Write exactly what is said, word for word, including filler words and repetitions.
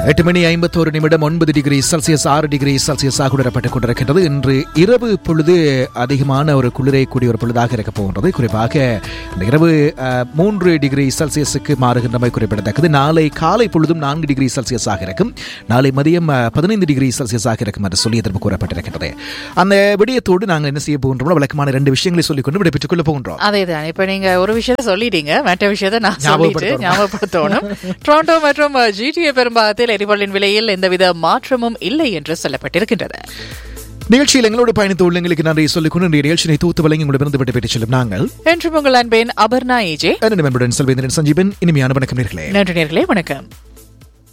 எட்டு மணி ஐம்பத்தோரு நிமிடம் ஒன்பது டிகிரி செல்சியஸ் ஆறு டிகிரி செல்சியஸாக உணரப்பட்டுக் கொண்டிருக்கின்றது. இன்று இரவு பொழுது அதிகமான ஒரு குளிரை கூடிய ஒரு பொழுதாக இருக்க போகின்றது. குறிப்பாக இந்த இரவு மூன்று டிகிரி செல்சியஸுக்கு மாறுகின்றமை குறிப்பிடத்தக்கது. நாளை காலை பொழுதும் நான்கு டிகிரி செல்சியஸாக இருக்கும். நாளை மதியம் பதினைந்து டிகிரி செல்சியஸாக இருக்கும் என்று சொல்லி எதிர்ப்பு கூறப்பட்டிருக்கின்றது. அந்த விடயத்தோடு நாங்கள் என்ன செய்ய போகின்றோம், விளக்கமான ரெண்டு விஷயங்களை சொல்லிக்கொண்டு விடைபெற்றுக் கொள்ள போகின்றோம். அதேதான். இப்ப நீங்க ஒரு விஷயத்த சொல்லிட்டீங்க, மற்ற விஷயத்தை நான் சொல்லிட்டு ஞாபகப்படுத்தணும். டொரண்டோ மற்றும் ஜிடிஏ பெரும்பாகத்தில் எரிபொருளின் விலையில் எந்தவித மாற்றமும் இல்லை என்று சொல்லப்பட்டிருக்கின்றது. நிகழ்ச்சியில் எங்களோடு பயணித்த உள்ளங்களுக்கு நன்றி சொல்லிக்கொண்டு இன்றைய நிகழ்ச்சியை தூத்து வழங்கி உங்களிடமிருந்து விடைபெற்றுச் செல்லும் நாங்கள் என்று உங்கள் அன்பேன் அபர்ணா ஏஜே, செல்வேந்திரன் சஞ்சீவன். இனிமையான வணக்கம் நேர்களே. நன்றி நேர்களே, வணக்கம்.